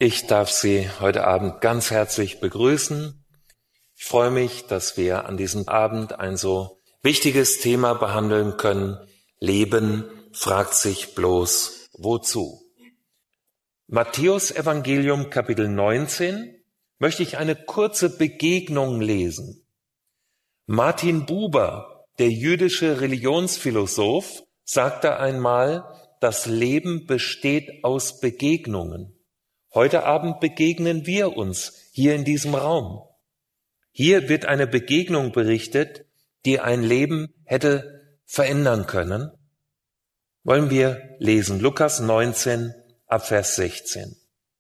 Ich darf Sie heute Abend ganz herzlich begrüßen. Ich freue mich, dass wir an diesem Abend ein so wichtiges Thema behandeln können. Leben fragt sich bloß, wozu? Matthäus Evangelium Kapitel 19 möchte ich eine kurze Begegnung lesen. Martin Buber, der jüdische Religionsphilosoph, sagte einmal, das Leben besteht aus Begegnungen. Heute Abend begegnen wir uns hier in diesem Raum. Hier wird eine Begegnung berichtet, die ein Leben hätte verändern können. Wollen wir lesen, Lukas 19, ab Vers 16.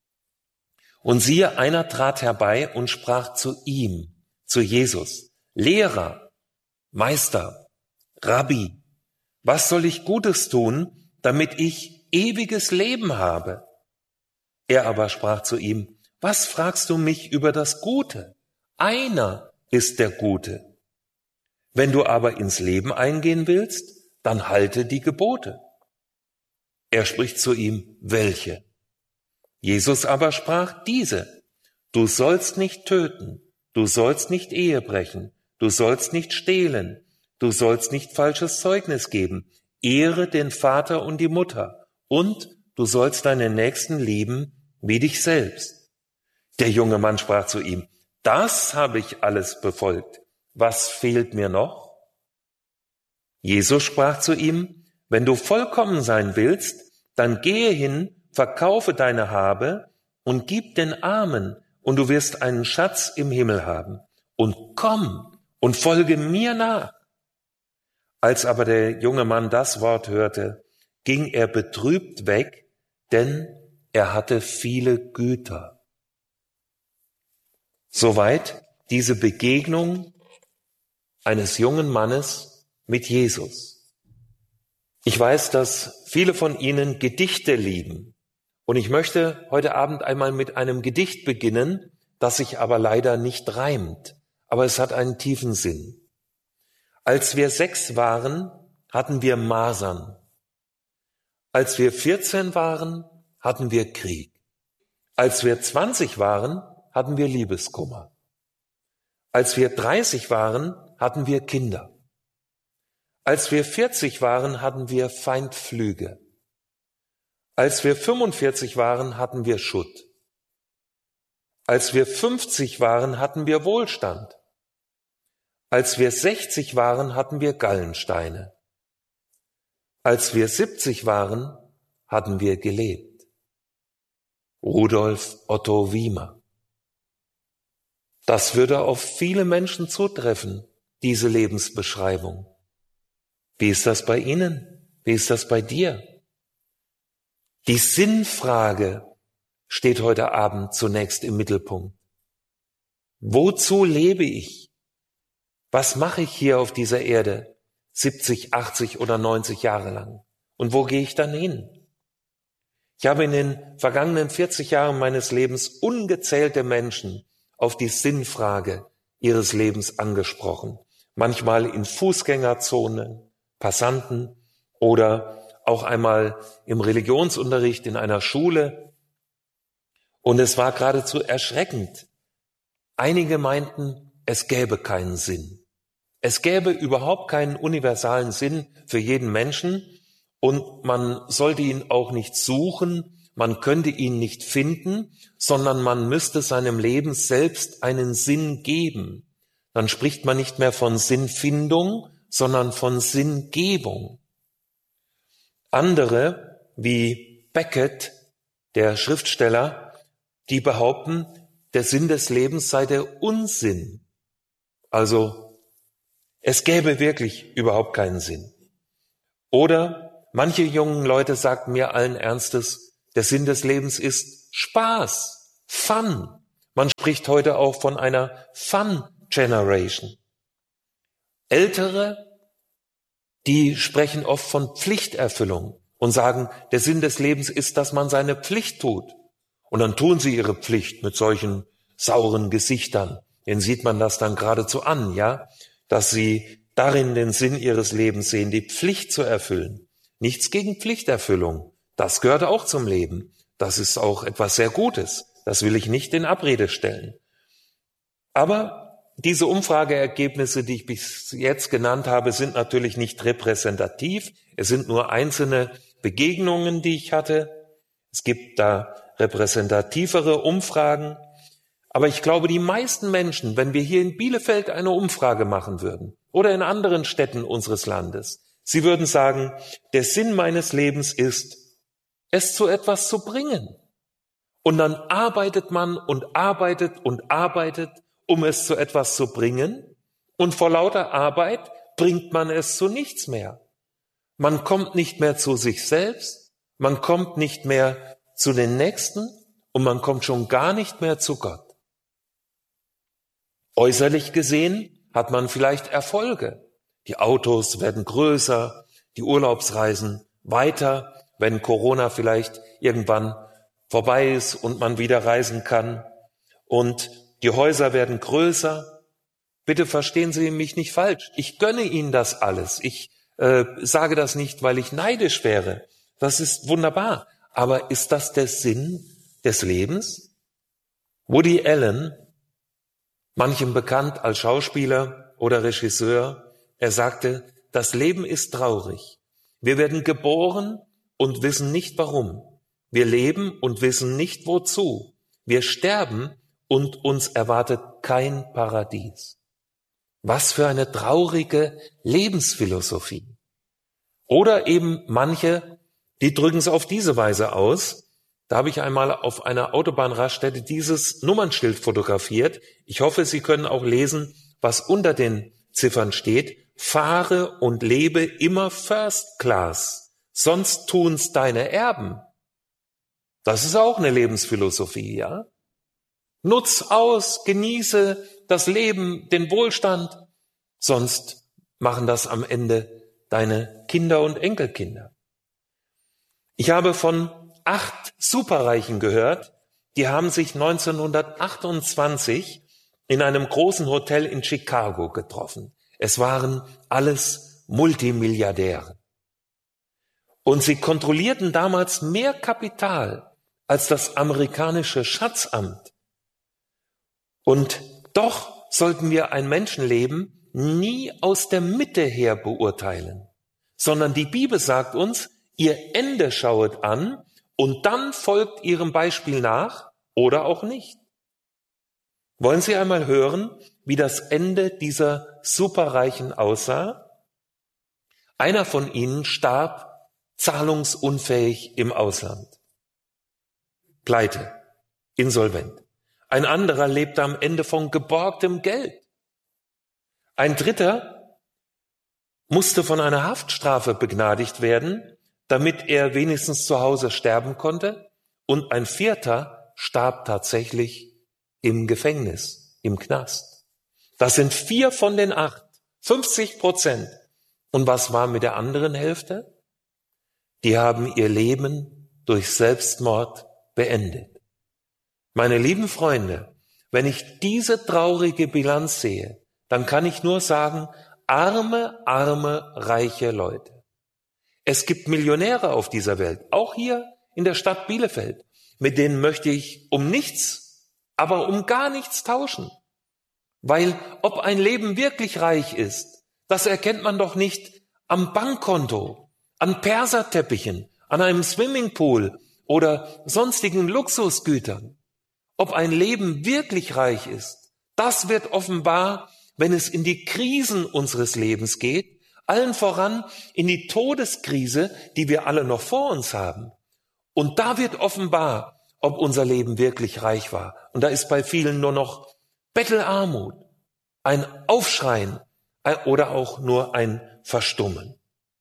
Und siehe, einer trat herbei und sprach zu ihm, zu Jesus, Lehrer, Meister, Rabbi, was soll ich Gutes tun, damit ich ewiges Leben habe? Er aber sprach zu ihm, was fragst du mich über das Gute? Einer ist der Gute. Wenn du aber ins Leben eingehen willst, dann halte die Gebote. Er spricht zu ihm, welche? Jesus aber sprach, diese. Du sollst nicht töten, du sollst nicht Ehe brechen, du sollst nicht stehlen, du sollst nicht falsches Zeugnis geben, ehre den Vater und die Mutter und du sollst deinen Nächsten lieben wie dich selbst. Der junge Mann sprach zu ihm, das habe ich alles befolgt. Was fehlt mir noch? Jesus sprach zu ihm, wenn du vollkommen sein willst, dann gehe hin, verkaufe deine Habe und gib den Armen, und du wirst einen Schatz im Himmel haben. Und komm und folge mir nach. Als aber der junge Mann das Wort hörte, ging er betrübt weg, denn er hatte viele Güter. Soweit diese Begegnung eines jungen Mannes mit Jesus. Ich weiß, dass viele von Ihnen Gedichte lieben. Und ich möchte heute Abend einmal mit einem Gedicht beginnen, das sich aber leider nicht reimt. Aber es hat einen tiefen Sinn. Als wir 6 waren, hatten wir Masern. Als wir 14 waren, hatten wir Krieg. Als wir 20 waren, hatten wir Liebeskummer. Als wir 30 waren, hatten wir Kinder. Als wir 40 waren, hatten wir Feindflüge. Als wir 45 waren, hatten wir Schutt. Als wir 50 waren, hatten wir Wohlstand. Als wir 60 waren, hatten wir Gallensteine. Als wir 70 waren, hatten wir gelebt. Rudolf Otto Wiemer. Das würde auf viele Menschen zutreffen, diese Lebensbeschreibung. Wie ist das bei Ihnen? Wie ist das bei dir? Die Sinnfrage steht heute Abend zunächst im Mittelpunkt. Wozu lebe ich? Was mache ich hier auf dieser Erde 70, 80 oder 90 Jahre lang? Und wo gehe ich dann hin? Ich habe in den vergangenen 40 Jahren meines Lebens ungezählte Menschen auf die Sinnfrage ihres Lebens angesprochen. Manchmal in Fußgängerzonen, Passanten oder auch einmal im Religionsunterricht in einer Schule. Und es war geradezu erschreckend. Einige meinten, es gäbe keinen Sinn. Es gäbe überhaupt keinen universalen Sinn für jeden Menschen und man sollte ihn auch nicht suchen, man könnte ihn nicht finden, sondern man müsste seinem Leben selbst einen Sinn geben. Dann spricht man nicht mehr von Sinnfindung, sondern von Sinngebung. Andere, wie Beckett, der Schriftsteller, die behaupten, der Sinn des Lebens sei der Unsinn. Also, es gäbe wirklich überhaupt keinen Sinn. Oder manche jungen Leute sagten mir allen Ernstes, der Sinn des Lebens ist Spaß, Fun. Man spricht heute auch von einer Fun-Generation. Ältere, die sprechen oft von Pflichterfüllung und sagen, der Sinn des Lebens ist, dass man seine Pflicht tut. Und dann tun sie ihre Pflicht mit solchen sauren Gesichtern. Denen sieht man das dann geradezu an, ja, dass sie darin den Sinn ihres Lebens sehen, die Pflicht zu erfüllen. Nichts gegen Pflichterfüllung. Das gehört auch zum Leben. Das ist auch etwas sehr Gutes. Das will ich nicht in Abrede stellen. Aber diese Umfrageergebnisse, die ich bis jetzt genannt habe, sind natürlich nicht repräsentativ. Es sind nur einzelne Begegnungen, die ich hatte. Es gibt da repräsentativere Umfragen. Aber ich glaube, die meisten Menschen, wenn wir hier in Bielefeld eine Umfrage machen würden oder in anderen Städten unseres Landes, sie würden sagen, der Sinn meines Lebens ist, es zu etwas zu bringen. Und dann arbeitet man und arbeitet und arbeitet, um es zu etwas zu bringen. Und vor lauter Arbeit bringt man es zu nichts mehr. Man kommt nicht mehr zu sich selbst, man kommt nicht mehr zu den Nächsten und man kommt schon gar nicht mehr zu Gott. Äußerlich gesehen hat man vielleicht Erfolge. Die Autos werden größer, die Urlaubsreisen weiter, wenn Corona vielleicht irgendwann vorbei ist und man wieder reisen kann. Und die Häuser werden größer. Bitte verstehen Sie mich nicht falsch. Ich gönne Ihnen das alles. Ich sage das nicht, weil ich neidisch wäre. Das ist wunderbar. Aber ist das der Sinn des Lebens? Woody Allen, manchem bekannt als Schauspieler oder Regisseur, er sagte, das Leben ist traurig. Wir werden geboren und wissen nicht warum. Wir leben und wissen nicht wozu. Wir sterben und uns erwartet kein Paradies. Was für eine traurige Lebensphilosophie. Oder eben manche, die drücken es auf diese Weise aus. Da habe ich einmal auf einer Autobahnraststätte dieses Nummernschild fotografiert. Ich hoffe, Sie können auch lesen, was unter den Ziffern steht. Fahre und lebe immer First Class, sonst tun's deine Erben. Das ist auch eine Lebensphilosophie, ja? Nutz aus, genieße das Leben, den Wohlstand, sonst machen das am Ende deine Kinder und Enkelkinder. Ich habe von 8 Superreichen gehört, die haben sich 1928 in einem großen Hotel in Chicago getroffen. Es waren alles Multimilliardäre. Und sie kontrollierten damals mehr Kapital als das amerikanische Schatzamt. Und doch sollten wir ein Menschenleben nie aus der Mitte her beurteilen, sondern die Bibel sagt uns, ihr Ende schauet an und dann folgt ihrem Beispiel nach oder auch nicht. Wollen Sie einmal hören, wie das Ende dieser Superreichen aussah? Einer von ihnen starb zahlungsunfähig im Ausland. Pleite, insolvent. Ein anderer lebte am Ende von geborgtem Geld. Ein dritter musste von einer Haftstrafe begnadigt werden, damit er wenigstens zu Hause sterben konnte. Und ein vierter starb tatsächlich im Gefängnis, im Knast. Das sind 4 von den 8, 50%. Und was war mit der anderen Hälfte? Die haben ihr Leben durch Selbstmord beendet. Meine lieben Freunde, wenn ich diese traurige Bilanz sehe, dann kann ich nur sagen, arme, reiche Leute. Es gibt Millionäre auf dieser Welt, auch hier in der Stadt Bielefeld, mit denen möchte ich um nichts, aber um gar nichts tauschen. Weil ob ein Leben wirklich reich ist, das erkennt man doch nicht am Bankkonto, an Perserteppichen, an einem Swimmingpool oder sonstigen Luxusgütern. Ob ein Leben wirklich reich ist, das wird offenbar, wenn es in die Krisen unseres Lebens geht, allen voran in die Todeskrise, die wir alle noch vor uns haben. Und da wird offenbar, ob unser Leben wirklich reich war. Und da ist bei vielen nur noch Bettelarmut, ein Aufschreien oder auch nur ein Verstummen.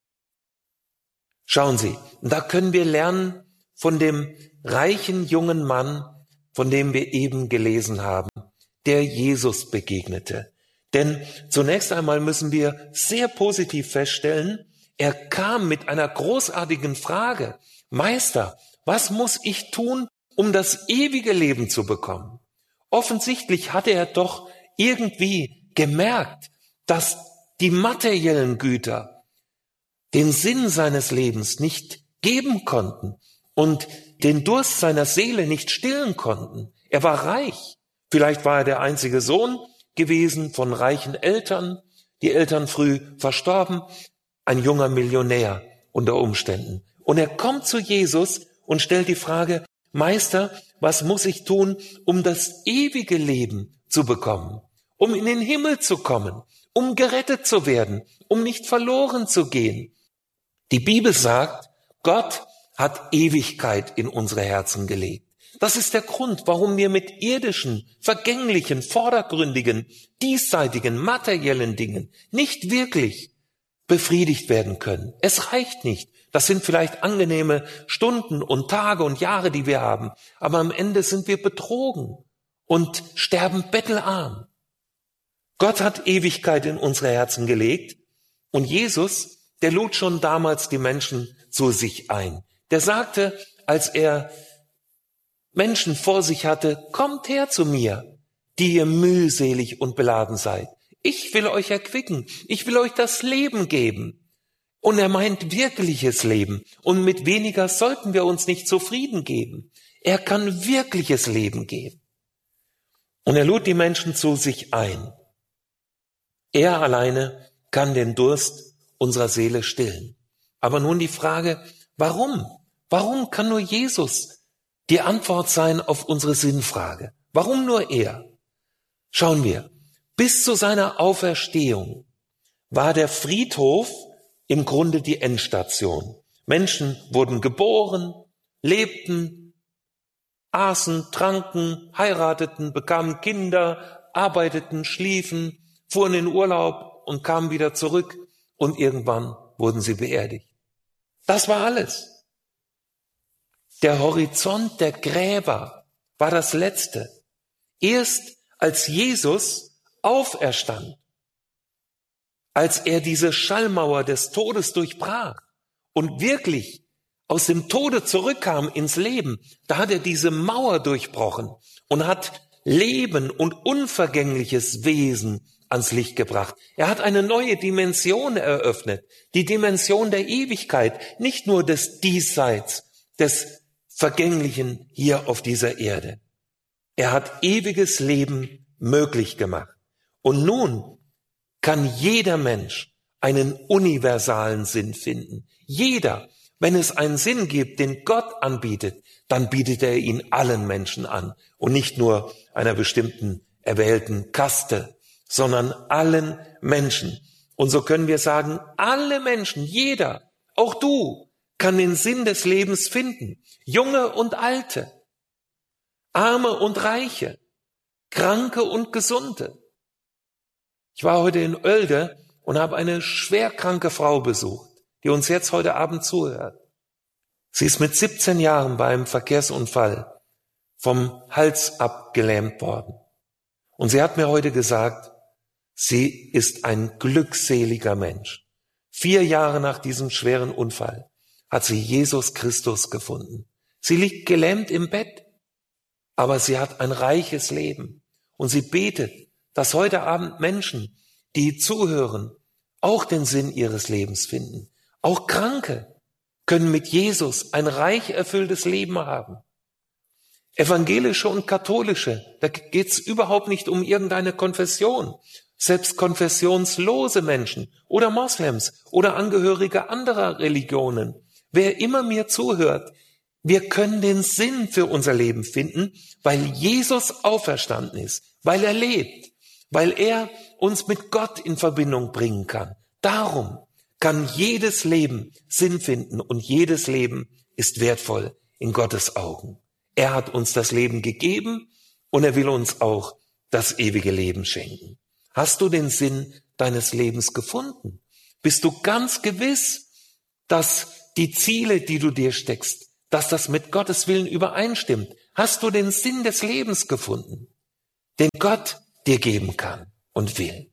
Schauen Sie, da können wir lernen von dem reichen jungen Mann, von dem wir eben gelesen haben, der Jesus begegnete. Denn zunächst einmal müssen wir sehr positiv feststellen, er kam mit einer großartigen Frage. Meister, was muss ich tun, um das ewige Leben zu bekommen? Offensichtlich hatte er doch irgendwie gemerkt, dass die materiellen Güter den Sinn seines Lebens nicht geben konnten. Und den Durst seiner Seele nicht stillen konnten. Er war reich. Vielleicht war er der einzige Sohn gewesen von reichen Eltern, die Eltern früh verstorben, ein junger Millionär unter Umständen. Und er kommt zu Jesus und stellt die Frage, Meister, was muss ich tun, um das ewige Leben zu bekommen, um in den Himmel zu kommen, um gerettet zu werden, um nicht verloren zu gehen? Die Bibel sagt, Gott hat Ewigkeit in unsere Herzen gelegt. Das ist der Grund, warum wir mit irdischen, vergänglichen, vordergründigen, diesseitigen, materiellen Dingen nicht wirklich befriedigt werden können. Es reicht nicht. Das sind vielleicht angenehme Stunden und Tage und Jahre, die wir haben. Aber am Ende sind wir betrogen und sterben bettelarm. Gott hat Ewigkeit in unsere Herzen gelegt. Und Jesus, der lud schon damals die Menschen zu sich ein. Der sagte, als er Menschen vor sich hatte, kommt her zu mir, die ihr mühselig und beladen seid. Ich will euch erquicken, ich will euch das Leben geben. Und er meint wirkliches Leben. Und mit weniger sollten wir uns nicht zufrieden geben. Er kann wirkliches Leben geben. Und er lud die Menschen zu sich ein. Er alleine kann den Durst unserer Seele stillen. Aber nun die Frage, warum? Warum kann nur Jesus die Antwort sein auf unsere Sinnfrage? Warum nur er? Schauen wir, bis zu seiner Auferstehung war der Friedhof im Grunde die Endstation. Menschen wurden geboren, lebten, aßen, tranken, heirateten, bekamen Kinder, arbeiteten, schliefen, fuhren in Urlaub und kamen wieder zurück und irgendwann wurden sie beerdigt. Das war alles. Der Horizont der Gräber war das Letzte. Erst als Jesus auferstand, als er diese Schallmauer des Todes durchbrach und wirklich aus dem Tode zurückkam ins Leben, da hat er diese Mauer durchbrochen und hat Leben und unvergängliches Wesen ans Licht gebracht. Er hat eine neue Dimension eröffnet, die Dimension der Ewigkeit, nicht nur des Diesseits, des Vergänglichen hier auf dieser Erde. Er hat ewiges Leben möglich gemacht. Und nun kann jeder Mensch einen universalen Sinn finden. Jeder, wenn es einen Sinn gibt, den Gott anbietet, dann bietet er ihn allen Menschen an und nicht nur einer bestimmten erwählten Kaste, sondern allen Menschen. Und so können wir sagen, alle Menschen, jeder, auch du, kann den Sinn des Lebens finden. Junge und Alte, Arme und Reiche, Kranke und Gesunde. Ich war heute in Oelde und habe eine schwerkranke Frau besucht, die uns jetzt heute Abend zuhört. Sie ist mit 17 Jahren bei einem Verkehrsunfall vom Hals abgelähmt worden. Und sie hat mir heute gesagt, sie ist ein glückseliger Mensch. 4 Jahre nach diesem schweren Unfall hat sie Jesus Christus gefunden. Sie liegt gelähmt im Bett, aber sie hat ein reiches Leben. Und sie betet, dass heute Abend Menschen, die zuhören, auch den Sinn ihres Lebens finden. Auch Kranke können mit Jesus ein reich erfülltes Leben haben. Evangelische und katholische, da geht's überhaupt nicht um irgendeine Konfession. Selbst konfessionslose Menschen oder Moslems oder Angehörige anderer Religionen, wer immer mir zuhört, wir können den Sinn für unser Leben finden, weil Jesus auferstanden ist, weil er lebt, weil er uns mit Gott in Verbindung bringen kann. Darum kann jedes Leben Sinn finden und jedes Leben ist wertvoll in Gottes Augen. Er hat uns das Leben gegeben und er will uns auch das ewige Leben schenken. Hast du den Sinn deines Lebens gefunden? Bist du ganz gewiss, dass die Ziele, die du dir steckst, dass das mit Gottes Willen übereinstimmt? Hast du den Sinn des Lebens gefunden, den Gott dir geben kann und will?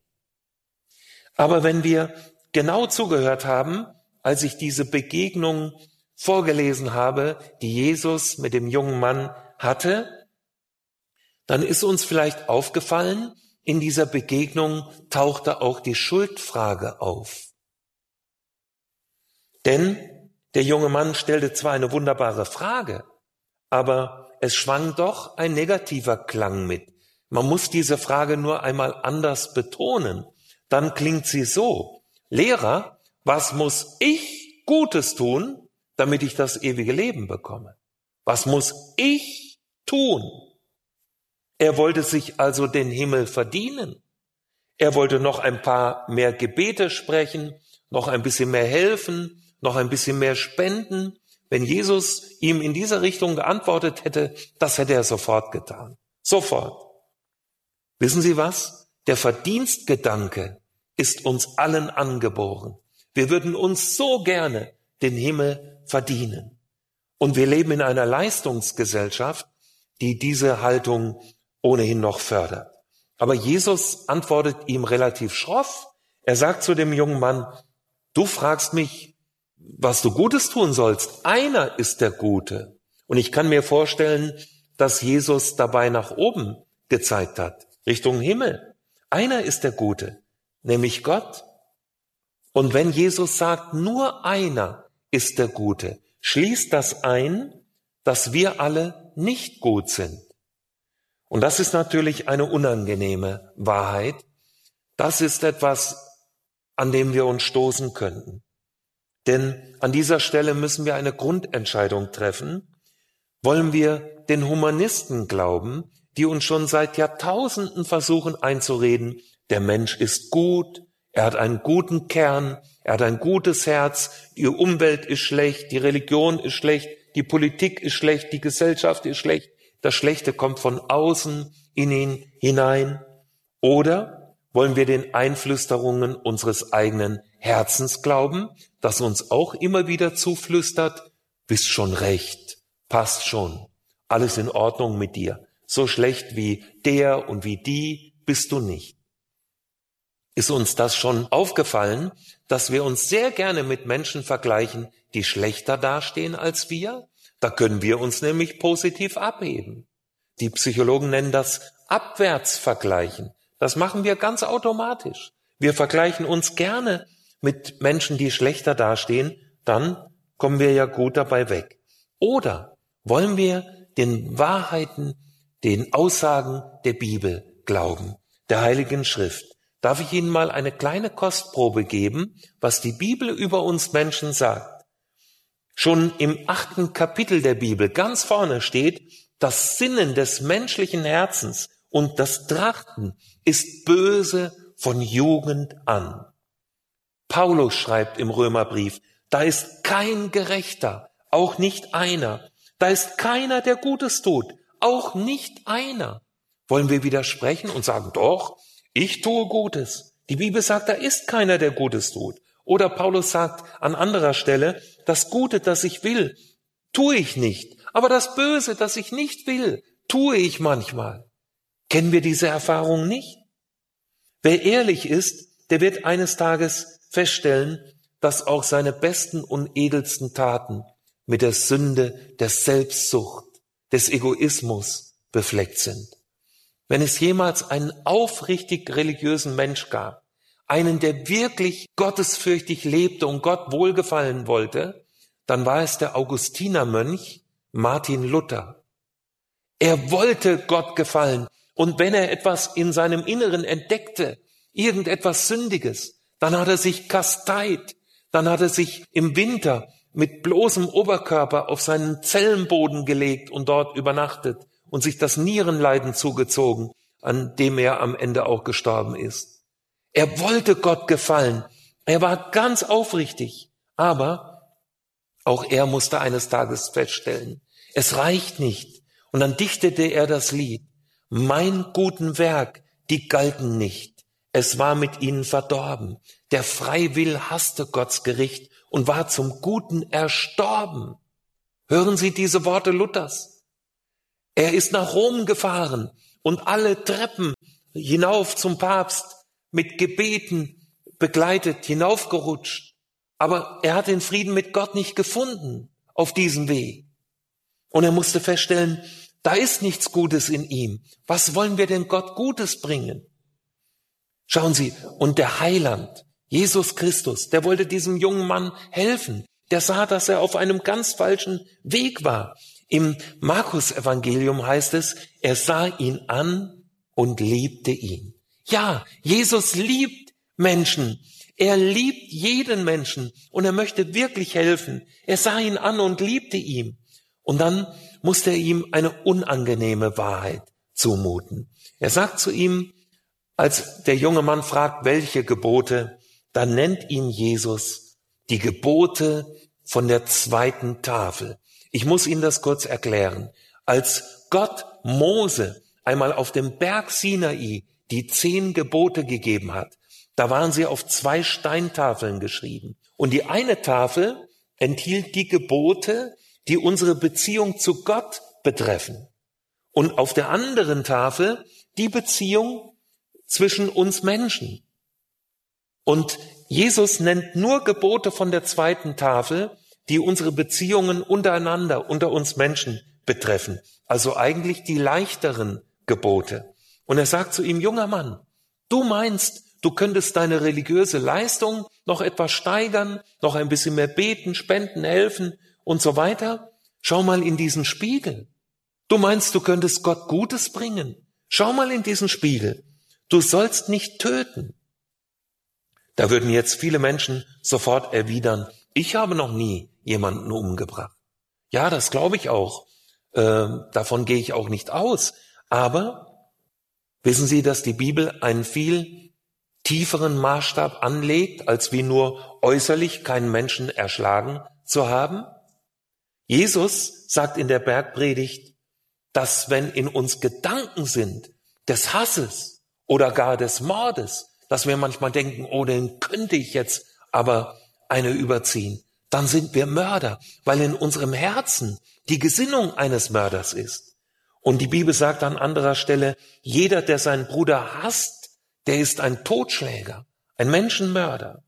Aber wenn wir genau zugehört haben, als ich diese Begegnung vorgelesen habe, die Jesus mit dem jungen Mann hatte, dann ist uns vielleicht aufgefallen, in dieser Begegnung tauchte auch die Schuldfrage auf. Denn der junge Mann stellte zwar eine wunderbare Frage, aber es schwang doch ein negativer Klang mit. Man muss diese Frage nur einmal anders betonen. Dann klingt sie so: Lehrer, was muss ich Gutes tun, damit ich das ewige Leben bekomme? Was muss ich tun? Er wollte sich also den Himmel verdienen. Er wollte noch ein paar mehr Gebete sprechen, noch ein bisschen mehr helfen, noch ein bisschen mehr spenden. Wenn Jesus ihm in dieser Richtung geantwortet hätte, das hätte er sofort getan. Sofort. Wissen Sie was? Der Verdienstgedanke ist uns allen angeboren. Wir würden uns so gerne den Himmel verdienen. Und wir leben in einer Leistungsgesellschaft, die diese Haltung ohnehin noch fördert. Aber Jesus antwortet ihm relativ schroff. Er sagt zu dem jungen Mann: Du fragst mich, was du Gutes tun sollst. Einer ist der Gute. Und ich kann mir vorstellen, dass Jesus dabei nach oben gezeigt hat, Richtung Himmel. Einer ist der Gute, nämlich Gott. Und wenn Jesus sagt, nur einer ist der Gute, schließt das ein, dass wir alle nicht gut sind. Und das ist natürlich eine unangenehme Wahrheit. Das ist etwas, an dem wir uns stoßen könnten. Denn an dieser Stelle müssen wir eine Grundentscheidung treffen. Wollen wir den Humanisten glauben, die uns schon seit Jahrtausenden versuchen einzureden, der Mensch ist gut, er hat einen guten Kern, er hat ein gutes Herz, die Umwelt ist schlecht, die Religion ist schlecht, die Politik ist schlecht, die Gesellschaft ist schlecht, das Schlechte kommt von außen in ihn hinein? Oder wollen wir den Einflüsterungen unseres eigenen Herzens glauben, das uns auch immer wieder zuflüstert, bist schon recht, passt schon, alles in Ordnung mit dir, so schlecht wie der und wie die bist du nicht. Ist uns das schon aufgefallen, dass wir uns sehr gerne mit Menschen vergleichen, die schlechter dastehen als wir? Da können wir uns nämlich positiv abheben. Die Psychologen nennen das Abwärtsvergleichen. Das machen wir ganz automatisch. Wir vergleichen uns gerne mit Menschen, die schlechter dastehen, dann kommen wir ja gut dabei weg. Oder wollen wir den Wahrheiten, den Aussagen der Bibel glauben, der Heiligen Schrift? Darf ich Ihnen mal eine kleine Kostprobe geben, was die Bibel über uns Menschen sagt? Schon im 8. Kapitel der Bibel ganz vorne steht, das Sinnen des menschlichen Herzens und das Trachten ist böse von Jugend an. Paulus schreibt im Römerbrief, da ist kein Gerechter, auch nicht einer. Da ist keiner, der Gutes tut, auch nicht einer. Wollen wir widersprechen und sagen, doch, ich tue Gutes. Die Bibel sagt, da ist keiner, der Gutes tut. Oder Paulus sagt an anderer Stelle, das Gute, das ich will, tue ich nicht. Aber das Böse, das ich nicht will, tue ich manchmal. Kennen wir diese Erfahrung nicht? Wer ehrlich ist, der wird eines Tages feststellen, dass auch seine besten und edelsten Taten mit der Sünde der Selbstsucht, des Egoismus befleckt sind. Wenn es jemals einen aufrichtig religiösen Mensch gab, einen, der wirklich gottesfürchtig lebte und Gott wohlgefallen wollte, dann war es der Augustinermönch Martin Luther. Er wollte Gott gefallen, und wenn er etwas in seinem Inneren entdeckte, irgendetwas Sündiges, dann hat er sich kasteit, dann hat er sich im Winter mit bloßem Oberkörper auf seinen Zellenboden gelegt und dort übernachtet und sich das Nierenleiden zugezogen, an dem er am Ende auch gestorben ist. Er wollte Gott gefallen, er war ganz aufrichtig, aber auch er musste eines Tages feststellen, es reicht nicht. Und dann dichtete er das Lied, mein guten Werk, die galten nicht, es war mit ihnen verdorben. Der Freiwill hasste Gottes Gericht und war zum Guten erstorben. Hören Sie diese Worte Luthers. Er ist nach Rom gefahren und alle Treppen hinauf zum Papst mit Gebeten begleitet, hinaufgerutscht. Aber er hat den Frieden mit Gott nicht gefunden auf diesem Weg. Und er musste feststellen, da ist nichts Gutes in ihm. Was wollen wir denn Gott Gutes bringen? Schauen Sie, und der Heiland, Jesus Christus, der wollte diesem jungen Mann helfen. Der sah, dass er auf einem ganz falschen Weg war. Im Markus-Evangelium heißt es, er sah ihn an und liebte ihn. Ja, Jesus liebt Menschen. Er liebt jeden Menschen und er möchte wirklich helfen. Er sah ihn an und liebte ihn. Und dann musste er ihm eine unangenehme Wahrheit zumuten. Er sagt zu ihm, als der junge Mann fragt, welche Gebote, dann nennt ihn Jesus die Gebote von der zweiten Tafel. Ich muss Ihnen das kurz erklären. Als Gott Mose einmal auf dem Berg Sinai die 10 Gebote gegeben hat, da waren sie auf 2 Steintafeln geschrieben. Und die eine Tafel enthielt die Gebote, die unsere Beziehung zu Gott betreffen. Und auf der anderen Tafel die Beziehung zwischen uns Menschen. Und Jesus nennt nur Gebote von der zweiten Tafel, die unsere Beziehungen untereinander, unter uns Menschen betreffen. Also eigentlich die leichteren Gebote. Und er sagt zu ihm, junger Mann, du meinst, du könntest deine religiöse Leistung noch etwas steigern, noch ein bisschen mehr beten, spenden, helfen und so weiter. Schau mal in diesen Spiegel. Du meinst, du könntest Gott Gutes bringen. Schau mal in diesen Spiegel. Du sollst nicht töten. Da würden jetzt viele Menschen sofort erwidern, ich habe noch nie jemanden umgebracht. Ja, das glaube ich auch. Davon gehe ich auch nicht aus. Aber wissen Sie, dass die Bibel einen viel tieferen Maßstab anlegt, als wie nur äußerlich keinen Menschen erschlagen zu haben? Jesus sagt in der Bergpredigt, dass wenn in uns Gedanken sind des Hasses oder gar des Mordes, dass wir manchmal denken, oh, den könnte ich jetzt aber eine überziehen, dann sind wir Mörder, weil in unserem Herzen die Gesinnung eines Mörders ist. Und die Bibel sagt an anderer Stelle, jeder, der seinen Bruder hasst, der ist ein Totschläger, ein Menschenmörder.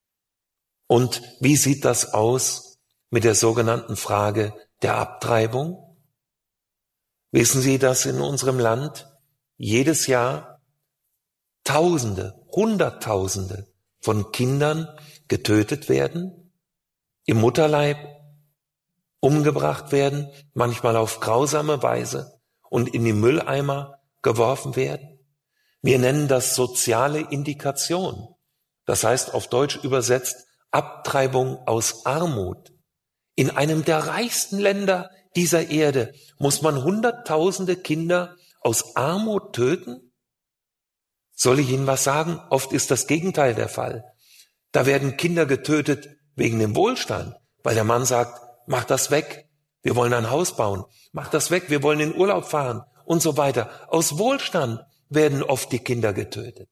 Und wie sieht das aus mit der sogenannten Frage der Abtreibung? Wissen Sie, dass in unserem Land jedes Jahr Tausende, Hunderttausende von Kindern getötet werden, im Mutterleib umgebracht werden, manchmal auf grausame Weise und in die Mülleimer geworfen werden? Wir nennen das soziale Indikation. Das heißt auf Deutsch übersetzt Abtreibung aus Armut. In einem der reichsten Länder dieser Erde muss man Hunderttausende Kinder aus Armut töten? Soll ich Ihnen was sagen? Oft ist das Gegenteil der Fall. Da werden Kinder getötet wegen dem Wohlstand, weil der Mann sagt, mach das weg, wir wollen ein Haus bauen, mach das weg, wir wollen in Urlaub fahren und so weiter. Aus Wohlstand werden oft die Kinder getötet.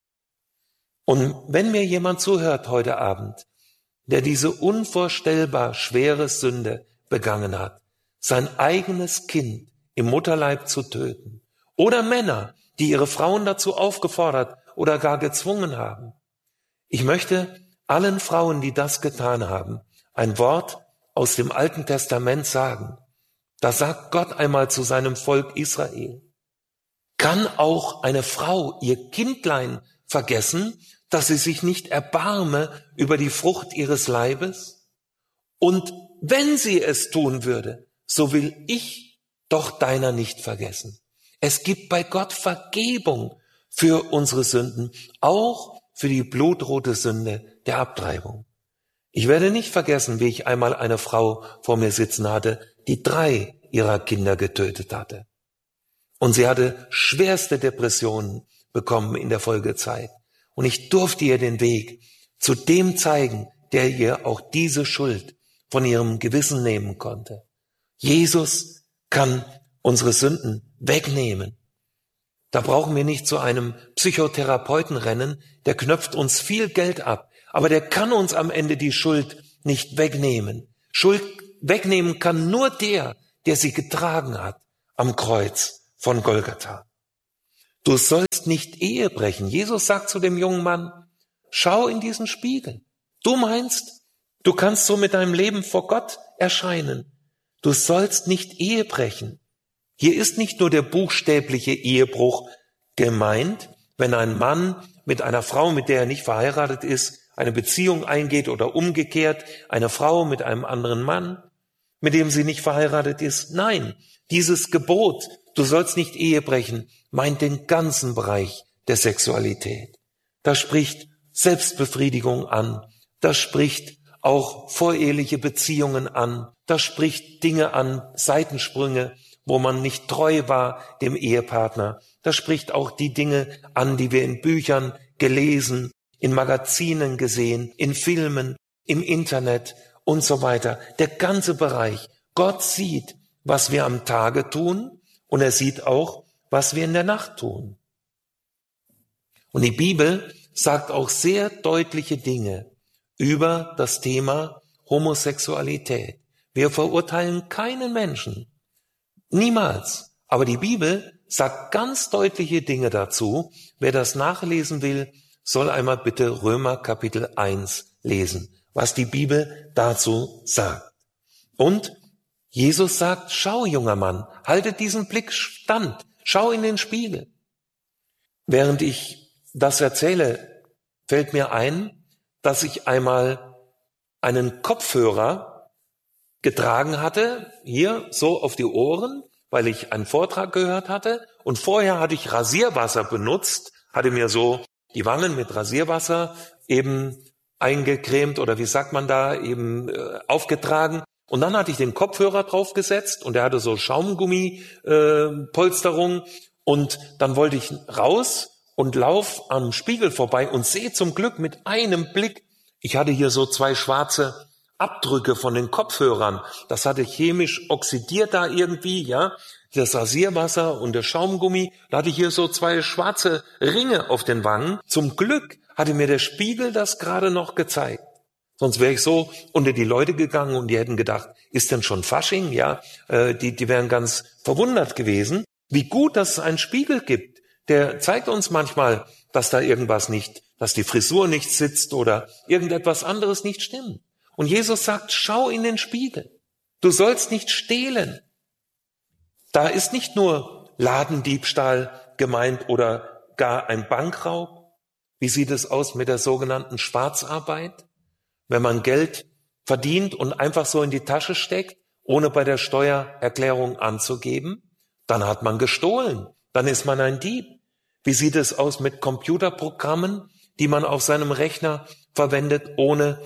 Und wenn mir jemand zuhört heute Abend, der diese unvorstellbar schwere Sünde begangen hat, sein eigenes Kind im Mutterleib zu töten, oder Männer, die ihre Frauen dazu aufgefordert oder gar gezwungen haben. Ich möchte allen Frauen, die das getan haben, ein Wort aus dem Alten Testament sagen. Da sagt Gott einmal zu seinem Volk Israel, kann auch eine Frau ihr Kindlein vergessen, dass sie sich nicht erbarme über die Frucht ihres Leibes? Und wenn sie es tun würde, so will ich doch deiner nicht vergessen. Es gibt bei Gott Vergebung für unsere Sünden, auch für die blutrote Sünde der Abtreibung. Ich werde nicht vergessen, wie ich einmal eine Frau vor mir sitzen hatte, die 3 ihrer Kinder getötet hatte. Und sie hatte schwerste Depressionen bekommen in der Folgezeit. Und ich durfte ihr den Weg zu dem zeigen, der ihr auch diese Schuld von ihrem Gewissen nehmen konnte. Jesus kann unsere Sünden wegnehmen. Da brauchen wir nicht zu einem Psychotherapeuten rennen, der knöpft uns viel Geld ab, aber der kann uns am Ende die Schuld nicht wegnehmen. Schuld wegnehmen kann nur der sie getragen hat am Kreuz von Golgatha. Du sollst nicht Ehe brechen. Jesus sagt zu dem jungen Mann, schau in diesen Spiegel. Du meinst, du kannst so mit deinem Leben vor Gott erscheinen. Du sollst nicht Ehe brechen. Hier ist nicht nur der buchstäbliche Ehebruch gemeint, wenn ein Mann mit einer Frau, mit der er nicht verheiratet ist, eine Beziehung eingeht oder umgekehrt, eine Frau mit einem anderen Mann, mit dem sie nicht verheiratet ist. Nein, dieses Gebot, du sollst nicht Ehe brechen, meint den ganzen Bereich der Sexualität. Das spricht Selbstbefriedigung an, das spricht auch voreheliche Beziehungen an, das spricht Dinge an, Seitensprünge, wo man nicht treu war dem Ehepartner. Das spricht auch die Dinge an, die wir in Büchern gelesen, in Magazinen gesehen, in Filmen, im Internet und so weiter. Der ganze Bereich. Gott sieht, was wir am Tage tun, und er sieht auch, was wir in der Nacht tun. Und die Bibel sagt auch sehr deutliche Dinge über das Thema Homosexualität. Wir verurteilen keinen Menschen. Niemals. Aber die Bibel sagt ganz deutliche Dinge dazu. Wer das nachlesen will, soll einmal bitte Römer Kapitel 1 lesen, was die Bibel dazu sagt. Und Jesus sagt, schau, junger Mann, halte diesen Blick stand, schau in den Spiegel. Während ich das erzähle, fällt mir ein, dass ich einmal einen Kopfhörer getragen hatte, hier so auf die Ohren, weil ich einen Vortrag gehört hatte. Und vorher hatte ich Rasierwasser benutzt, hatte mir so die Wangen mit Rasierwasser eben eingecremt oder wie sagt man da, eben aufgetragen. Und dann hatte ich den Kopfhörer draufgesetzt und der hatte so Schaumgummi-Polsterung. Und dann wollte ich raus und lauf am Spiegel vorbei und sehe zum Glück mit einem Blick, ich hatte hier so 2 schwarze Abdrücke von den Kopfhörern. Das hatte chemisch oxidiert da irgendwie, ja. Das Rasierwasser und der Schaumgummi. Da hatte ich hier so 2 schwarze Ringe auf den Wangen. Zum Glück hatte mir der Spiegel das gerade noch gezeigt. Sonst wäre ich so unter die Leute gegangen und die hätten gedacht, ist denn schon Fasching? Ja, die wären ganz verwundert gewesen. Wie gut, dass es einen Spiegel gibt. Der zeigt uns manchmal, dass da irgendwas nicht, dass die Frisur nicht sitzt oder irgendetwas anderes nicht stimmt. Und Jesus sagt, schau in den Spiegel. Du sollst nicht stehlen. Da ist nicht nur Ladendiebstahl gemeint oder gar ein Bankraub. Wie sieht es aus mit der sogenannten Schwarzarbeit? Wenn man Geld verdient und einfach so in die Tasche steckt, ohne bei der Steuererklärung anzugeben, dann hat man gestohlen. Dann ist man ein Dieb. Wie sieht es aus mit Computerprogrammen, die man auf seinem Rechner verwendet, ohne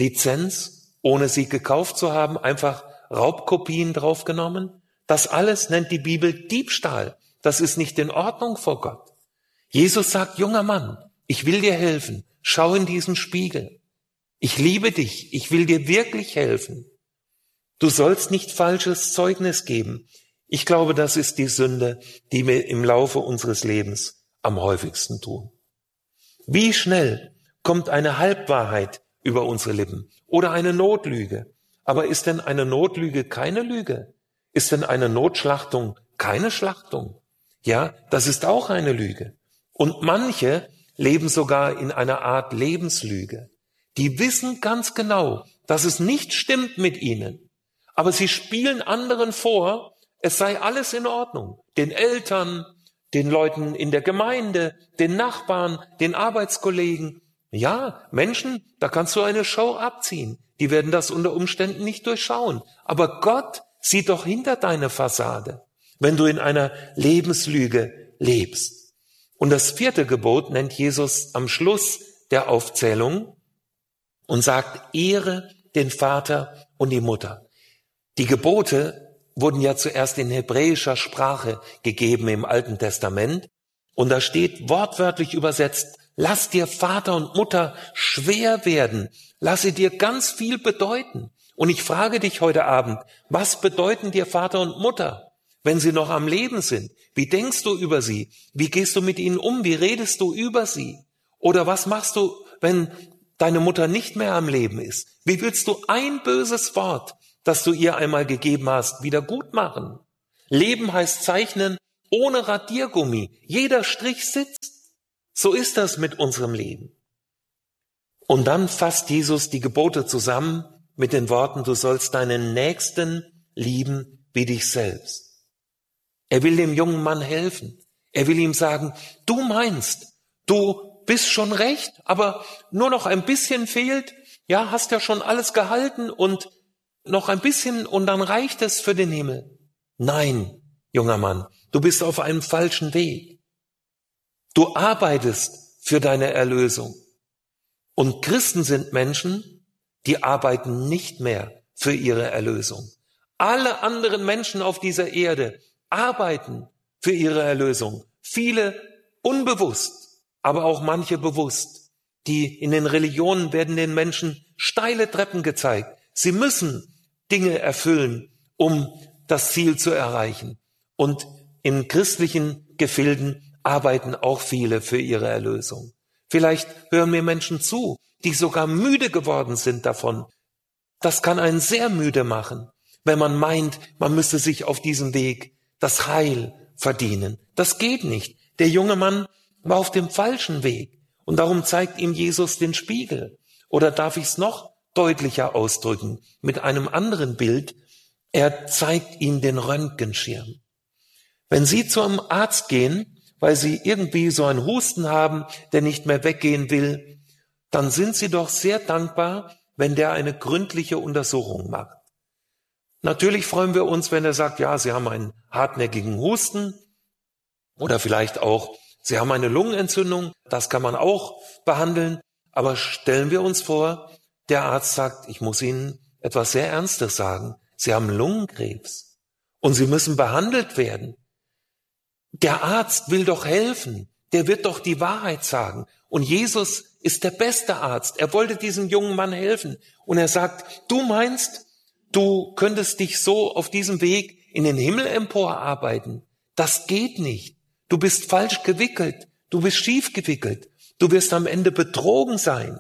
Lizenz, ohne sie gekauft zu haben, einfach Raubkopien draufgenommen? Das alles nennt die Bibel Diebstahl. Das ist nicht in Ordnung vor Gott. Jesus sagt, junger Mann, ich will dir helfen. Schau in diesen Spiegel. Ich liebe dich. Ich will dir wirklich helfen. Du sollst nicht falsches Zeugnis geben. Ich glaube, das ist die Sünde, die wir im Laufe unseres Lebens am häufigsten tun. Wie schnell kommt eine Halbwahrheit über unsere Lippen oder eine Notlüge? Aber ist denn eine Notlüge keine Lüge? Ist denn eine Notschlachtung keine Schlachtung? Ja, das ist auch eine Lüge. Und manche leben sogar in einer Art Lebenslüge. Die wissen ganz genau, dass es nicht stimmt mit ihnen. Aber sie spielen anderen vor, es sei alles in Ordnung. Den Eltern, den Leuten in der Gemeinde, den Nachbarn, den Arbeitskollegen. Ja, Menschen, da kannst du eine Show abziehen. Die werden das unter Umständen nicht durchschauen. Aber Gott sieht doch hinter deine Fassade, wenn du in einer Lebenslüge lebst. Und das 4. Gebot nennt Jesus am Schluss der Aufzählung und sagt, ehre den Vater und die Mutter. Die Gebote wurden ja zuerst in hebräischer Sprache gegeben im Alten Testament. Und da steht wortwörtlich übersetzt, lass dir Vater und Mutter schwer werden. Lass sie dir ganz viel bedeuten. Und ich frage dich heute Abend, was bedeuten dir Vater und Mutter, wenn sie noch am Leben sind? Wie denkst du über sie? Wie gehst du mit ihnen um? Wie redest du über sie? Oder was machst du, wenn deine Mutter nicht mehr am Leben ist? Wie willst du ein böses Wort, das du ihr einmal gegeben hast, wieder gut machen? Leben heißt zeichnen ohne Radiergummi. Jeder Strich sitzt. So ist das mit unserem Leben. Und dann fasst Jesus die Gebote zusammen mit den Worten, du sollst deinen Nächsten lieben wie dich selbst. Er will dem jungen Mann helfen. Er will ihm sagen, du meinst, du bist schon recht, aber nur noch ein bisschen fehlt. Ja, hast ja schon alles gehalten und noch ein bisschen und dann reicht es für den Himmel. Nein, junger Mann, du bist auf einem falschen Weg. Du arbeitest für deine Erlösung. Und Christen sind Menschen, die arbeiten nicht mehr für ihre Erlösung. Alle anderen Menschen auf dieser Erde arbeiten für ihre Erlösung. Viele unbewusst, aber auch manche bewusst. In den Religionen werden den Menschen steile Treppen gezeigt. Sie müssen Dinge erfüllen, um das Ziel zu erreichen. Und in christlichen Gefilden arbeiten auch viele für ihre Erlösung. Vielleicht hören mir Menschen zu, die sogar müde geworden sind davon. Das kann einen sehr müde machen, wenn man meint, man müsste sich auf diesem Weg das Heil verdienen. Das geht nicht. Der junge Mann war auf dem falschen Weg und darum zeigt ihm Jesus den Spiegel. Oder darf ich es noch deutlicher ausdrücken mit einem anderen Bild? Er zeigt ihm den Röntgenschirm. Wenn Sie zu einem Arzt gehen, weil Sie irgendwie so einen Husten haben, der nicht mehr weggehen will, dann sind Sie doch sehr dankbar, wenn der eine gründliche Untersuchung macht. Natürlich freuen wir uns, wenn er sagt, ja, Sie haben einen hartnäckigen Husten oder vielleicht auch, Sie haben eine Lungenentzündung, das kann man auch behandeln. Aber stellen wir uns vor, der Arzt sagt, ich muss Ihnen etwas sehr Ernstes sagen. Sie haben Lungenkrebs und Sie müssen behandelt werden. Der Arzt will doch helfen, der wird doch die Wahrheit sagen. Und Jesus ist der beste Arzt. Er wollte diesem jungen Mann helfen. Und er sagt, du meinst, du könntest dich so auf diesem Weg in den Himmel emporarbeiten. Das geht nicht. Du bist falsch gewickelt. Du bist schief gewickelt. Du wirst am Ende betrogen sein.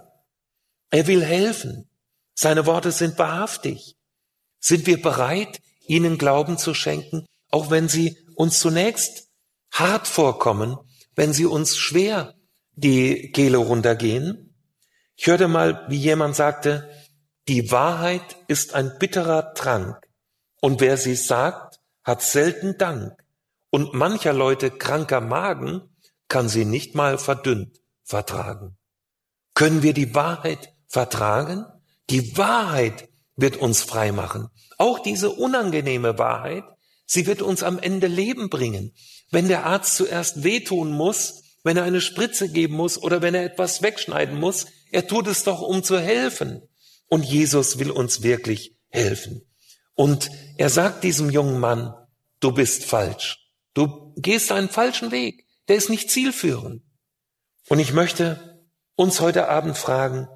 Er will helfen. Seine Worte sind wahrhaftig. Sind wir bereit, ihnen Glauben zu schenken, auch wenn sie uns zunächst hart vorkommen, wenn sie uns schwer die Kehle runtergehen? Ich hörte mal, wie jemand sagte, die Wahrheit ist ein bitterer Trank und wer sie sagt, hat selten Dank. Und mancher Leute kranker Magen kann sie nicht mal verdünnt vertragen. Können wir die Wahrheit vertragen? Die Wahrheit wird uns frei machen. Auch diese unangenehme Wahrheit, sie wird uns am Ende Leben bringen. Wenn der Arzt zuerst wehtun muss, wenn er eine Spritze geben muss oder wenn er etwas wegschneiden muss, er tut es doch, um zu helfen. Und Jesus will uns wirklich helfen. Und er sagt diesem jungen Mann, du bist falsch. Du gehst einen falschen Weg. Der ist nicht zielführend. Und ich möchte uns heute Abend fragen,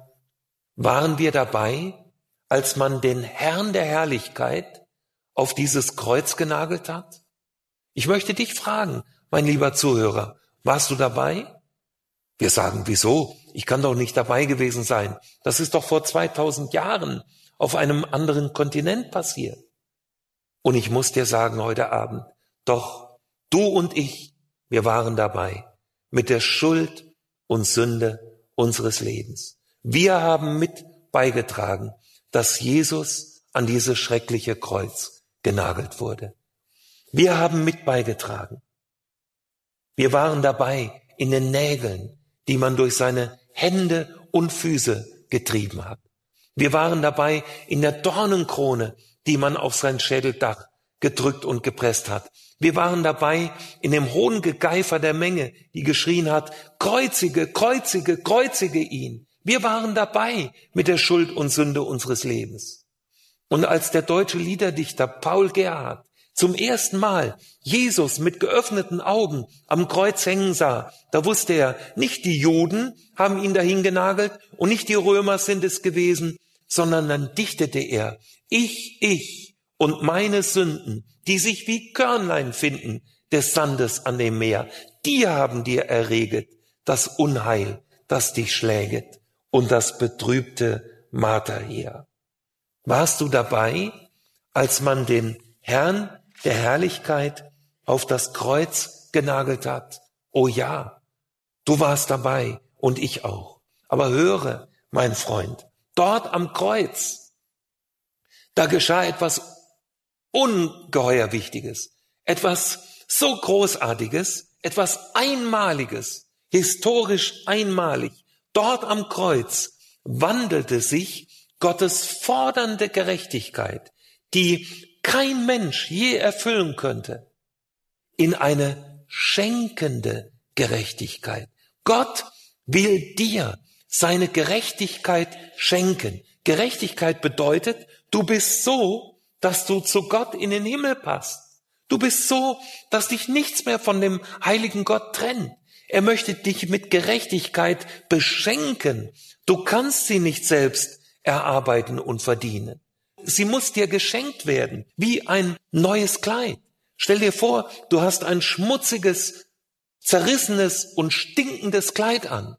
waren wir dabei, als man den Herrn der Herrlichkeit auf dieses Kreuz genagelt hat? Ich möchte dich fragen, mein lieber Zuhörer, warst du dabei? Wir sagen, wieso? Ich kann doch nicht dabei gewesen sein. Das ist doch vor 2000 Jahren auf einem anderen Kontinent passiert. Und ich muss dir sagen heute Abend, doch du und ich, wir waren dabei mit der Schuld und Sünde unseres Lebens. Wir haben mit beigetragen, dass Jesus an dieses schreckliche Kreuz genagelt wurde. Wir haben mit beigetragen. Wir waren dabei in den Nägeln, die man durch seine Hände und Füße getrieben hat. Wir waren dabei in der Dornenkrone, die man auf sein Schädeldach gedrückt und gepresst hat. Wir waren dabei in dem hohen Gegeifer der Menge, die geschrien hat, kreuzige, kreuzige, kreuzige ihn. Wir waren dabei mit der Schuld und Sünde unseres Lebens. Und als der deutsche Liederdichter Paul Gerhardt zum ersten Mal Jesus mit geöffneten Augen am Kreuz hängen sah, da wusste er, nicht die Juden haben ihn dahin genagelt und nicht die Römer sind es gewesen, sondern dann dichtete er, ich und meine Sünden, die sich wie Körnlein finden des Sandes an dem Meer, die haben dir erreget das Unheil, das dich schläget und das betrübte Marterheer. Warst du dabei, als man den Herrn der Herrlichkeit auf das Kreuz genagelt hat? Oh ja, du warst dabei und ich auch. Aber höre, mein Freund, dort am Kreuz, da geschah etwas ungeheuer Wichtiges, etwas so Großartiges, etwas Einmaliges, historisch einmalig. Dort am Kreuz wandelte sich Gottes fordernde Gerechtigkeit, die kein Mensch je erfüllen könnte, in eine schenkende Gerechtigkeit. Gott will dir seine Gerechtigkeit schenken. Gerechtigkeit bedeutet, du bist so, dass du zu Gott in den Himmel passt. Du bist so, dass dich nichts mehr von dem heiligen Gott trennt. Er möchte dich mit Gerechtigkeit beschenken. Du kannst sie nicht selbst erarbeiten und verdienen. Sie muss dir geschenkt werden, wie ein neues Kleid. Stell dir vor, du hast ein schmutziges, zerrissenes und stinkendes Kleid an.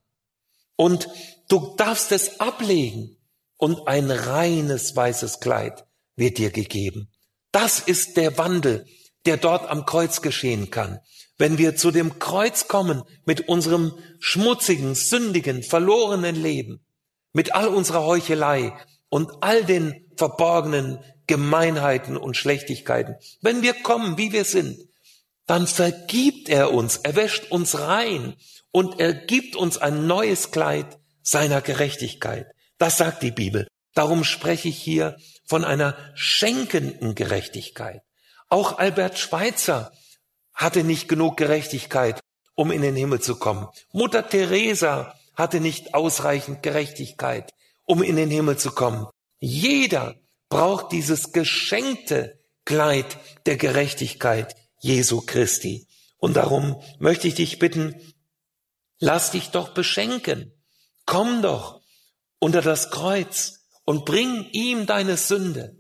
Und du darfst es ablegen und ein reines weißes Kleid wird dir gegeben. Das ist der Wandel, der dort am Kreuz geschehen kann. Wenn wir zu dem Kreuz kommen mit unserem schmutzigen, sündigen, verlorenen Leben, mit all unserer Heuchelei und all den verborgenen Gemeinheiten und Schlechtigkeiten, wenn wir kommen, wie wir sind, dann vergibt er uns, er wäscht uns rein und er gibt uns ein neues Kleid seiner Gerechtigkeit. Das sagt die Bibel. Darum spreche ich hier von einer schenkenden Gerechtigkeit. Auch Albert Schweitzer hatte nicht genug Gerechtigkeit, um in den Himmel zu kommen. Mutter Teresa hatte nicht ausreichend Gerechtigkeit, um in den Himmel zu kommen. Jeder braucht dieses geschenkte Kleid der Gerechtigkeit Jesu Christi. Und darum möchte ich dich bitten, lass dich doch beschenken. Komm doch unter das Kreuz und bring ihm deine Sünde.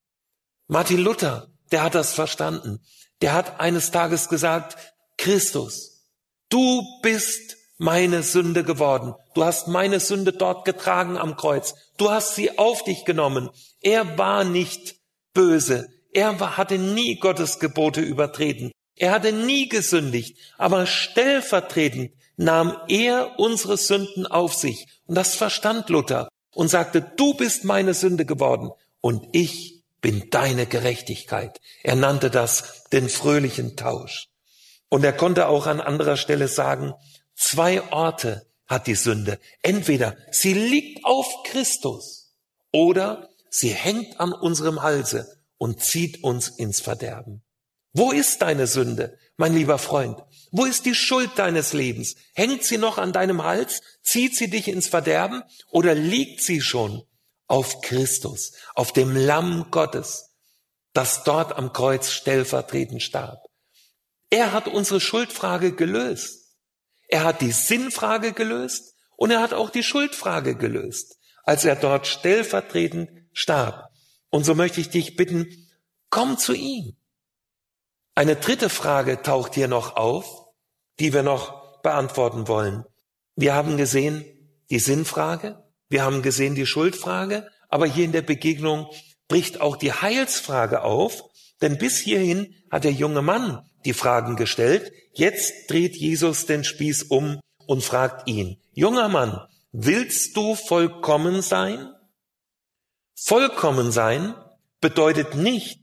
Martin Luther, der hat das verstanden. Der hat eines Tages gesagt, Christus, du bist meine Sünde geworden. Du hast meine Sünde dort getragen am Kreuz. Du hast sie auf dich genommen. Er war nicht böse. Hatte nie Gottes Gebote übertreten. Er hatte nie gesündigt. Aber stellvertretend nahm er unsere Sünden auf sich. Und das verstand Luther und sagte, du bist meine Sünde geworden und ich bin deine Gerechtigkeit. Er nannte das den fröhlichen Tausch. Und er konnte auch an anderer Stelle sagen, 2 Orte hat die Sünde. Entweder sie liegt auf Christus oder sie hängt an unserem Halse und zieht uns ins Verderben. Wo ist deine Sünde, mein lieber Freund? Wo ist die Schuld deines Lebens? Hängt sie noch an deinem Hals? Zieht sie dich ins Verderben? Oder liegt sie schon auf Christus, auf dem Lamm Gottes, das dort am Kreuz stellvertretend starb? Er hat unsere Schuldfrage gelöst. Er hat die Sinnfrage gelöst und er hat auch die Schuldfrage gelöst, als er dort stellvertretend starb. Und so möchte ich dich bitten, komm zu ihm. Eine dritte Frage taucht hier noch auf, die wir noch beantworten wollen. Wir haben gesehen die Sinnfrage, wir haben gesehen die Schuldfrage, aber hier in der Begegnung bricht auch die Heilsfrage auf, denn bis hierhin hat der junge Mann die Fragen gestellt. Jetzt dreht Jesus den Spieß um und fragt ihn, junger Mann, willst du vollkommen sein? Vollkommen sein bedeutet nicht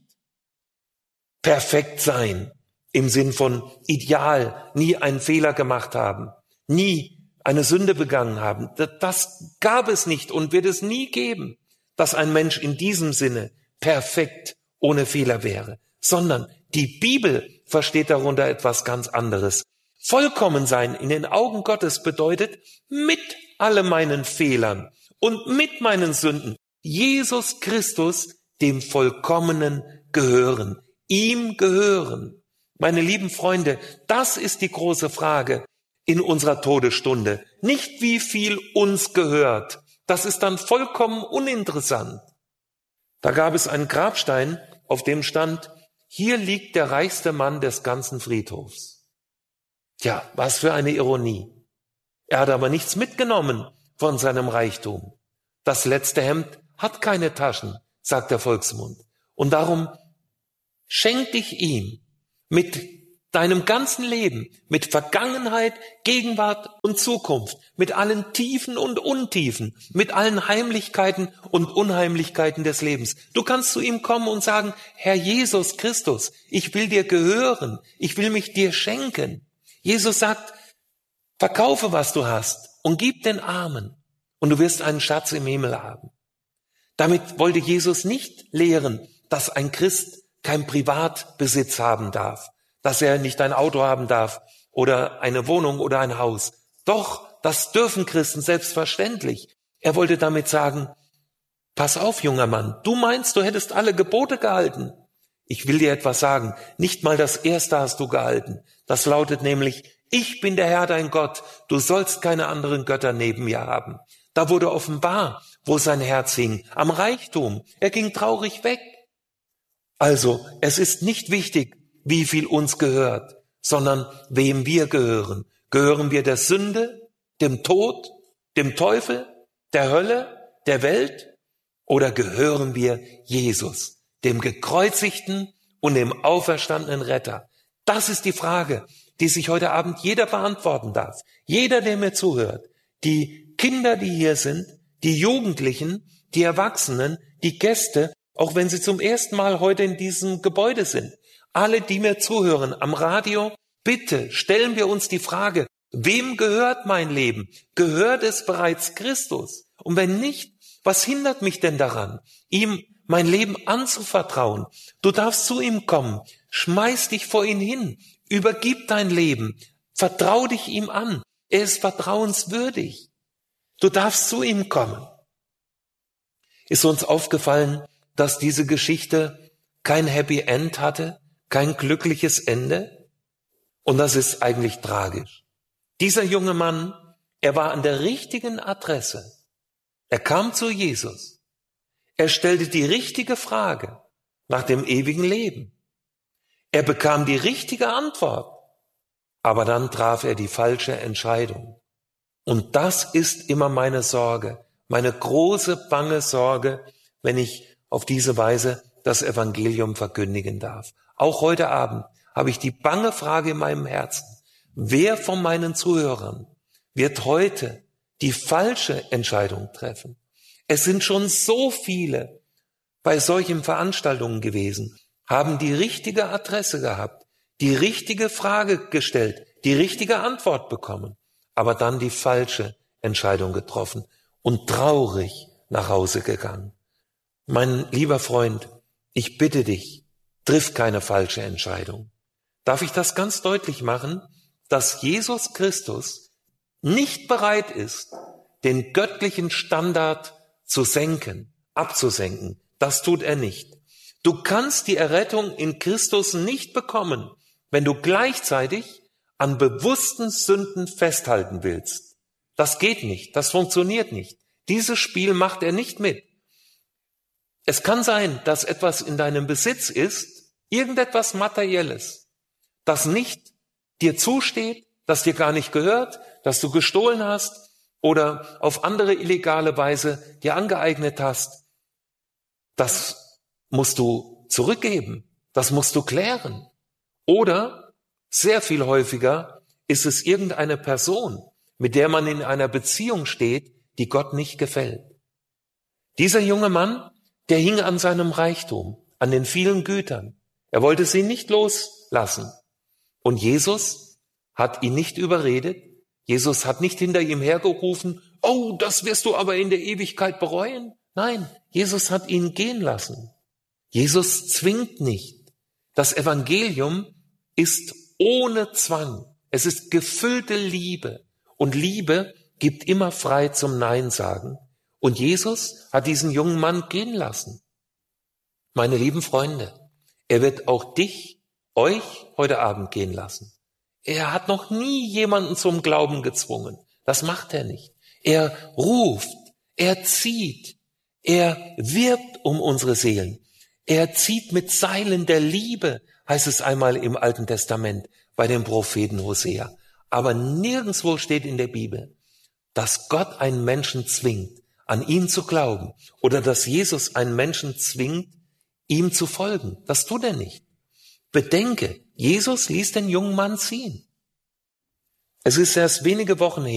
perfekt sein im Sinn von ideal, nie einen Fehler gemacht haben, nie eine Sünde begangen haben. Das gab es nicht und wird es nie geben, dass ein Mensch in diesem Sinne perfekt ohne Fehler wäre, sondern die Bibel versteht darunter etwas ganz anderes. Vollkommen sein in den Augen Gottes bedeutet, mit all meinen Fehlern und mit meinen Sünden, Jesus Christus, dem Vollkommenen gehören, ihm gehören. Meine lieben Freunde, das ist die große Frage in unserer Todesstunde. Nicht wie viel uns gehört, das ist dann vollkommen uninteressant. Da gab es einen Grabstein, auf dem stand, hier liegt der reichste Mann des ganzen Friedhofs. Tja, was für eine Ironie. Er hat aber nichts mitgenommen von seinem Reichtum. Das letzte Hemd hat keine Taschen, sagt der Volksmund. Und darum schenk dich ihm mit deinem ganzen Leben, mit Vergangenheit, Gegenwart und Zukunft, mit allen Tiefen und Untiefen, mit allen Heimlichkeiten und Unheimlichkeiten des Lebens. Du kannst zu ihm kommen und sagen, Herr Jesus Christus, ich will dir gehören, ich will mich dir schenken. Jesus sagt, verkaufe, was du hast und gib den Armen und du wirst einen Schatz im Himmel haben. Damit wollte Jesus nicht lehren, dass ein Christ kein Privatbesitz haben darf, dass er nicht ein Auto haben darf oder eine Wohnung oder ein Haus. Doch, das dürfen Christen selbstverständlich. Er wollte damit sagen, pass auf, junger Mann, du meinst, du hättest alle Gebote gehalten. Ich will dir etwas sagen, nicht mal das erste hast du gehalten. Das lautet nämlich, ich bin der Herr dein Gott, du sollst keine anderen Götter neben mir haben. Da wurde offenbar, wo sein Herz hing, am Reichtum. Er ging traurig weg. Also, es ist nicht wichtig, wie viel uns gehört, sondern wem wir gehören. Gehören wir der Sünde, dem Tod, dem Teufel, der Hölle, der Welt? Oder gehören wir Jesus, dem gekreuzigten und dem auferstandenen Retter? Das ist die Frage, die sich heute Abend jeder beantworten darf. Jeder, der mir zuhört. Die Kinder, die hier sind, die Jugendlichen, die Erwachsenen, die Gäste, auch wenn sie zum ersten Mal heute in diesem Gebäude sind. Alle, die mir zuhören am Radio, bitte stellen wir uns die Frage, wem gehört mein Leben? Gehört es bereits Christus? Und wenn nicht, was hindert mich denn daran, ihm mein Leben anzuvertrauen? Du darfst zu ihm kommen, schmeiß dich vor ihn hin, übergib dein Leben, vertrau dich ihm an. Er ist vertrauenswürdig. Du darfst zu ihm kommen. Ist uns aufgefallen, dass diese Geschichte kein Happy End hatte, kein glückliches Ende? Und das ist eigentlich tragisch. Dieser junge Mann, er war an der richtigen Adresse. Er kam zu Jesus. Er stellte die richtige Frage nach dem ewigen Leben. Er bekam die richtige Antwort. Aber dann traf er die falsche Entscheidung. Und das ist immer meine Sorge, meine große, bange Sorge, wenn ich auf diese Weise das Evangelium verkündigen darf. Auch heute Abend habe ich die bange Frage in meinem Herzen. Wer von meinen Zuhörern wird heute die falsche Entscheidung treffen? Es sind schon so viele bei solchen Veranstaltungen gewesen, haben die richtige Adresse gehabt, die richtige Frage gestellt, die richtige Antwort bekommen, aber dann die falsche Entscheidung getroffen und traurig nach Hause gegangen. Mein lieber Freund, ich bitte dich, triff keine falsche Entscheidung. Darf ich das ganz deutlich machen, dass Jesus Christus nicht bereit ist, den göttlichen Standard zu senken, abzusenken. Das tut er nicht. Du kannst die Errettung in Christus nicht bekommen, wenn du gleichzeitig an bewussten Sünden festhalten willst. Das geht nicht, das funktioniert nicht. Dieses Spiel macht er nicht mit. Es kann sein, dass etwas in deinem Besitz ist, irgendetwas Materielles, das nicht dir zusteht, das dir gar nicht gehört, das du gestohlen hast oder auf andere illegale Weise dir angeeignet hast. Das musst du zurückgeben, das musst du klären. Oder, sehr viel häufiger, ist es irgendeine Person, mit der man in einer Beziehung steht, die Gott nicht gefällt. Dieser junge Mann, der hing an seinem Reichtum, an den vielen Gütern. Er wollte sie nicht loslassen. Und Jesus hat ihn nicht überredet. Jesus hat nicht hinter ihm hergerufen, oh, das wirst du aber in der Ewigkeit bereuen. Nein, Jesus hat ihn gehen lassen. Jesus zwingt nicht. Das Evangelium ist ohne Zwang. Es ist gefüllte Liebe. Und Liebe gibt immer frei zum Nein sagen. Und Jesus hat diesen jungen Mann gehen lassen. Meine lieben Freunde, er wird auch dich, euch heute Abend gehen lassen. Er hat noch nie jemanden zum Glauben gezwungen. Das macht er nicht. Er ruft, er zieht, er wirbt um unsere Seelen. Er zieht mit Seilen der Liebe, heißt es einmal im Alten Testament bei dem Propheten Hosea. Aber nirgendwo steht in der Bibel, dass Gott einen Menschen zwingt, an ihn zu glauben oder dass Jesus einen Menschen zwingt, ihm zu folgen. Das tut er nicht. Bedenke, Jesus ließ den jungen Mann ziehen. Es ist erst wenige Wochen her,